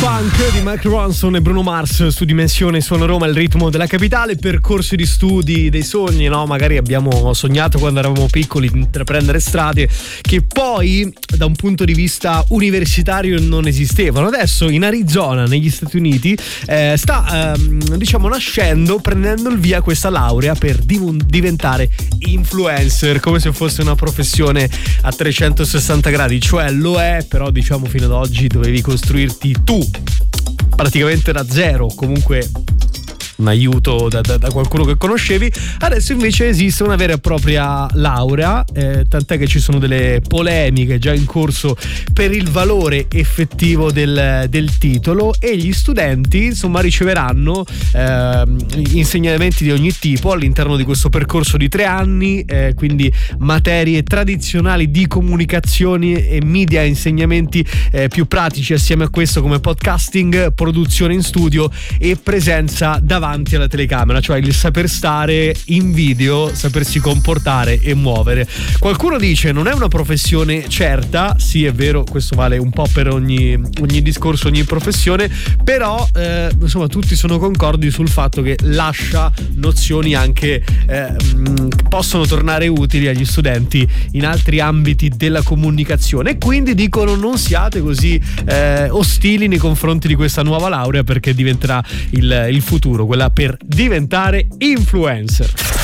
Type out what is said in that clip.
Funk di Mark Ronson e Bruno Mars su Dimensione Suona Roma, il ritmo della capitale. Percorsi di studi dei sogni, no? Magari abbiamo sognato quando eravamo piccoli di intraprendere strade che poi da un punto di vista universitario non esistevano. Adesso in Arizona, negli Stati Uniti, sta diciamo nascendo, prendendo il via questa laurea per diventare influencer, come se fosse una professione a 360 gradi, cioè lo è, però diciamo fino ad oggi dovevi costruirti tu praticamente da zero, comunque un aiuto da qualcuno che conoscevi. Adesso invece esiste una vera e propria laurea, tant'è che ci sono delle polemiche già in corso per il valore effettivo del titolo, e gli studenti insomma riceveranno insegnamenti di ogni tipo all'interno di questo percorso di 3 anni, quindi materie tradizionali di comunicazioni e media, insegnamenti più pratici assieme a questo come podcasting, produzione in studio e presenza davanti alla telecamera, cioè il saper stare in video, sapersi comportare e muovere. Qualcuno dice non è una professione certa, sì è vero, questo vale un po' per ogni discorso, ogni professione, però insomma tutti sono concordi sul fatto che lascia nozioni anche possono tornare utili agli studenti in altri ambiti della comunicazione, e quindi dicono non siate così ostili nei confronti di questa nuova laurea, perché diventerà il futuro, quella per diventare influencer.